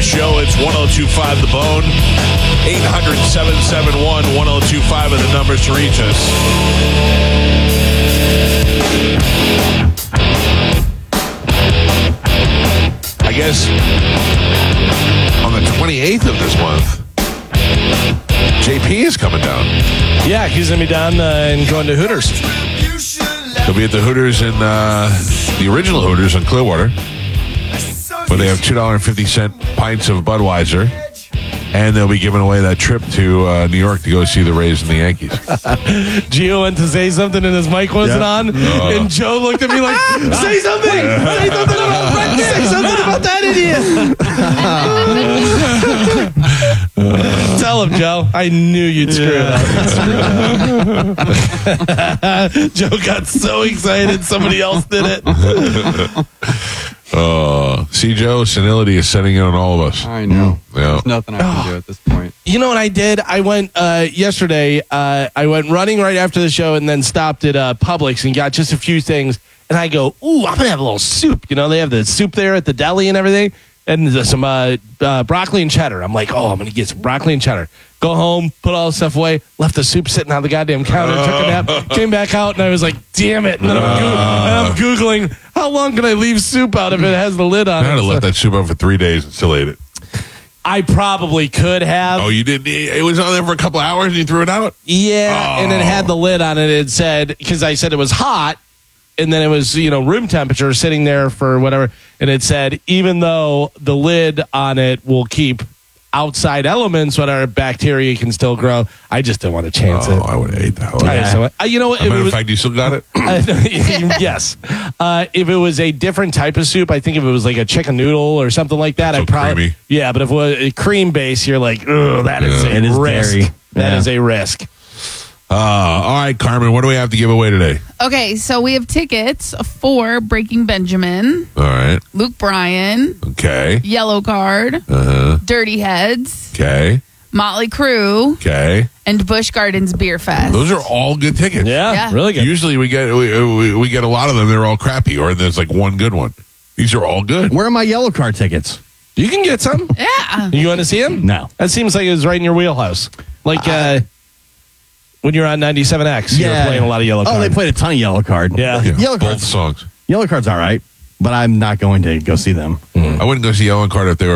show. It's 1025 The Bone. 800-771-1025 are the numbers to reach us. I guess on the 28th of this month, JP is coming down. Yeah, he's going to be down and going to Hooters. He'll be at the Hooters in the original Hooters in Clearwater, where they have $2.50 pints of Budweiser, and they'll be giving away that trip to New York to go see the Rays and the Yankees. Gio went to say something and his mic wasn't on, and Joe looked at me like, say something! Say something about Brett! Say something about that idiot! Tell him, Joe. I knew you'd screw it up. Joe got so excited somebody else did it. See, Joe, senility is setting in on all of us. I know. Yeah. There's nothing I can do at this point. You know what I did? I went yesterday. I went running right after the show and then stopped at Publix and got just a few things. And I go, ooh, I'm going to have a little soup. You know, they have the soup there at the deli and everything. And some broccoli and cheddar. I'm like, I'm going to get some broccoli and cheddar. Go home, put all the stuff away, left the soup sitting on the goddamn counter, took a nap, came back out, and I was like, damn it. And then I'm Googling, how long can I leave soup out if it has the lid on it? I had to let that soup out for 3 days and still ate it. I probably could have. Oh, you didn't? It was on there for a couple hours and you threw it out? Yeah, and it had the lid on it. It said, because I said it was hot, and then it was, room temperature sitting there for whatever. And it said, even though the lid on it will keep outside elements, whatever bacteria can still grow, I just didn't want to chance it. I would have ate the hell out of it. You know what? As a matter of fact, you still got it? Yes. If it was a different type of soup, I think if it was like a chicken noodle or something like that, So I'd probably. creamy. Yeah, but if it was a cream base, you're like, ugh, that is a risk. dairy. That is a risk. All right, Carmen, what do we have to give away today? Okay, so we have tickets for Breaking Benjamin, All right. Luke Bryan, Okay. Yellow Card, Dirty Heads, Okay. Motley Crue, Okay. and Busch Gardens Beer Fest. Those are all good tickets. Yeah, Yeah. really good. Usually we get a lot of them. They're all crappy, or there's like one good one. These are all good. Where are my yellow card tickets? You can get some. Yeah. You want to see him? No. That seems like it was right in your wheelhouse. Like when you're on 97X, you were playing a lot of Yellow Card. Oh, they played a ton of yellow card. Yeah. Yellow Both card's songs. Yellow card's all right, but I'm not going to go see them. I wouldn't go see Yellow Card if they were